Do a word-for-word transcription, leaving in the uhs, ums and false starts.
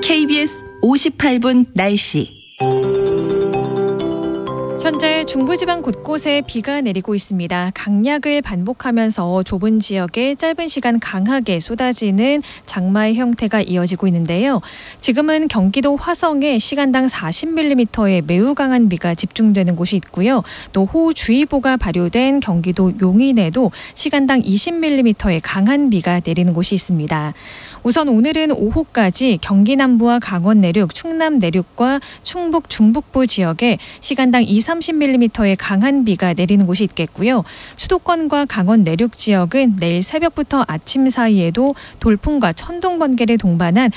케이비에스 오십팔 분 날씨. 현재 중부지방 곳곳에 비가 내리고 있습니다. 강약을 반복하면서 좁은 지역에 짧은 시간 강하게 쏟아지는 장마의 형태가 이어지고 있는데요. 지금은 경기도 화성에 시간당 사십 밀리미터의 매우 강한 비가 집중되는 곳이 있고요. 또 호우주의보가 발효된 경기도 용인에도 시간당 이십 밀리미터의 강한 비가 내리는 곳이 있습니다. 우선 오늘은 오후까지 경기 남부와 강원 내륙, 충남 내륙과 충북 중북부 지역에 시간당 이십, 삼십 밀리미터의 강한 비가 내리는 곳이 있겠고요. 수도권과 강원 내륙 지역은 내일 새벽부터 아침 사이에도 돌풍과 천둥 번개를 동반한